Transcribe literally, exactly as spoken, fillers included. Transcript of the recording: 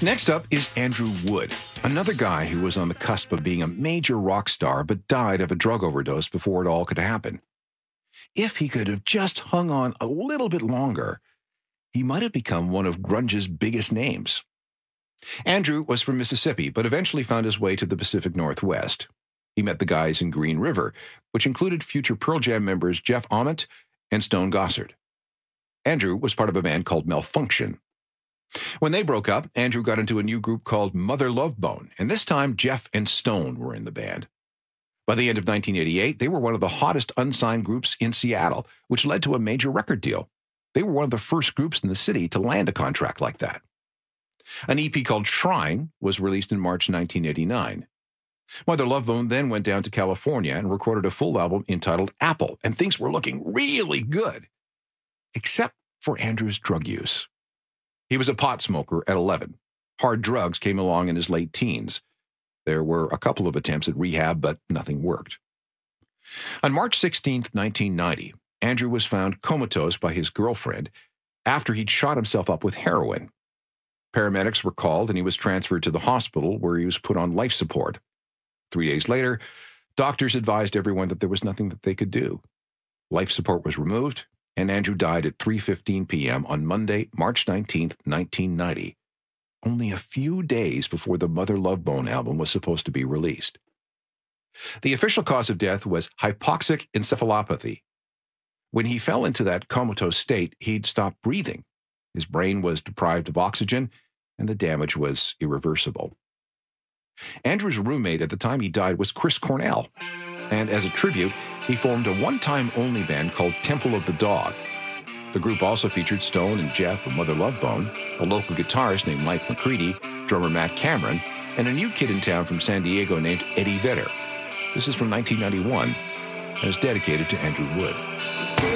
Next up is Andrew Wood, another guy who was on the cusp of being a major rock star but died of a drug overdose before it all could happen. If he could have just hung on a little bit longer, he might have become one of grunge's biggest names. Andrew was from Mississippi, but eventually found his way to the Pacific Northwest. He met the guys in Green River, which included future Pearl Jam members Jeff Ament and Stone Gossard. Andrew was part of a band called Malfunction. When they broke up, Andrew got into a new group called Mother Love Bone, and this time Jeff and Stone were in the band. By the end of nineteen eighty-eight, they were one of the hottest unsigned groups in Seattle, which led to a major record deal. They were one of the first groups in the city to land a contract like that. An E P called Shrine was released in March nineteen eighty-nine. Mother Love Bone then went down to California and recorded a full album entitled Apple, and things were looking really good, except for Andrew's drug use. He was a pot smoker at eleven. Hard drugs came along in his late teens. There were a couple of attempts at rehab, but nothing worked. On March sixteenth, nineteen ninety, Andrew was found comatose by his girlfriend after he'd shot himself up with heroin. Paramedics were called and he was transferred to the hospital where he was put on life support. Three days later, doctors advised everyone that there was nothing that they could do. Life support was removed, and Andrew died at three fifteen p.m. on Monday, March nineteenth, nineteen ninety, only a few days before the Mother Love Bone album was supposed to be released. The official cause of death was hypoxic encephalopathy. When he fell into that comatose state, he'd stopped breathing. His brain was deprived of oxygen, and the damage was irreversible. Andrew's roommate at the time he died was Chris Cornell, and as a tribute, he formed a one-time only band called Temple of the Dog. The group also featured Stone and Jeff of Mother Love Bone, a local guitarist named Mike McCready, drummer Matt Cameron, and a new kid in town from San Diego named Eddie Vedder. This is from nineteen ninety-one and is dedicated to Andrew Wood.